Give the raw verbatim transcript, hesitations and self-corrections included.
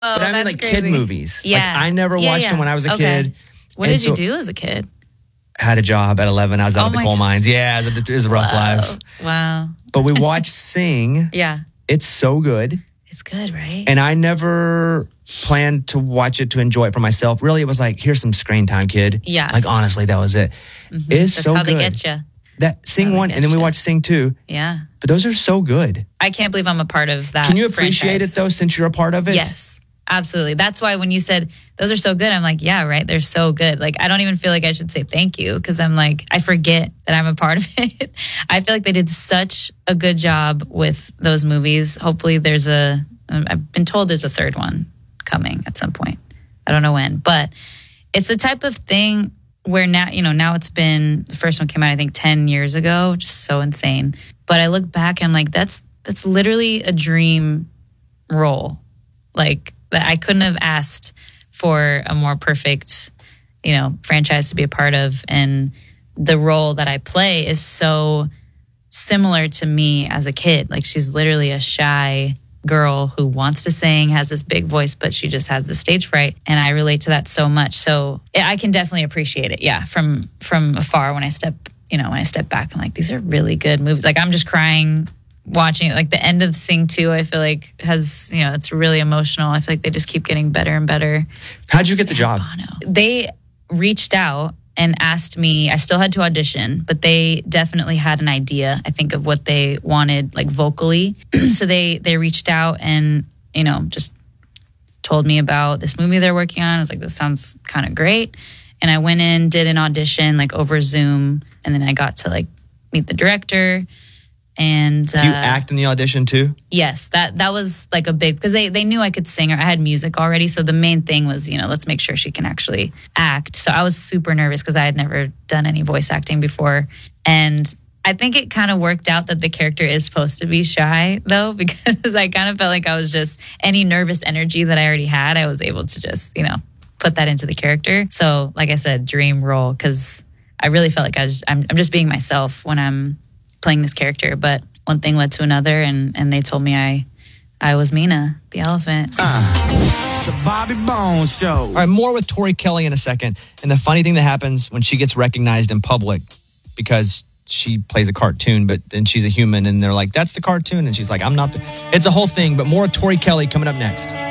Oh, but I mean that's like crazy. kid movies. Yeah. Like I never Yeah, watched yeah. them when I was a Okay. kid. What And did you so- do as a kid? Had a job at eleven. I was out Oh at the my coal gosh. mines. Yeah, it was, a, it was a rough Wow. life. Wow. But we watched Sing. Yeah. It's so good. It's good, right? And I never planned to watch it to enjoy it for myself. Really, it was like, here's some screen time, kid. Yeah. Like, honestly, that was it. Mhm. It's That's so how good. they get you. That Sing how they one, get and then we ya. watched Sing two. Yeah. But those are so good. I can't believe I'm a part of that. Can you appreciate franchise. it, though, since you're a part of it? Yes, absolutely. That's why when you said those are so good, I'm like, yeah, right. They're so good. Like, I don't even feel like I should say thank you because I'm like, I forget that I'm a part of it. I feel like they did such a good job with those movies. Hopefully there's a, I've been told there's a third one coming at some point. I don't know when, but it's the type of thing where now, you know, now it's been, the first one came out, I think ten years ago, just so insane. But I look back and I'm like, that's, that's literally a dream role. Like that I couldn't have asked for a more perfect, you know, franchise to be a part of. And the role that I play is so similar to me as a kid. Like she's literally a shy girl who wants to sing, has this big voice, but she just has the stage fright. And I relate to that so much. So I can definitely appreciate it. Yeah. From, from afar when I step, you know, when I step back, I'm like, these are really good movies. Like I'm just crying watching it. Like the end of Sing two, I feel like has, you know, it's really emotional. I feel like they just keep getting better and better. How'd you get the job? Bono. They reached out and asked me, I still had to audition, but they definitely had an idea, I think, of what they wanted, like vocally. So they, they reached out and, you know, just told me about this movie they're working on. I was like, this sounds kind of great. And I went in, did an audition like over Zoom. And then I got to like meet the director. And Do you uh, act in the audition too? yes, that that was like a big, because they, they knew I could sing or I had music already. So the main thing was, you know, let's make sure she can actually act. So I was super nervous because I had never done any voice acting before. And I think it kind of worked out that the character is supposed to be shy though, because I kind of felt like I was just, any nervous energy that I already had, I was able to just, you know, put that into the character. So like I said, dream role, because I really felt like I was, I'm, I'm just being myself when I'm playing this character. But one thing led to another, and, and they told me I I was Mina, the elephant. Uh, the Bobby Bones Show. All right, more with Tori Kelly in a second. And the funny thing that happens when she gets recognized in public, because she plays a cartoon, but then she's a human, and they're like, that's the cartoon. And she's like, I'm not the... It's a whole thing, but more Tori Kelly coming up next.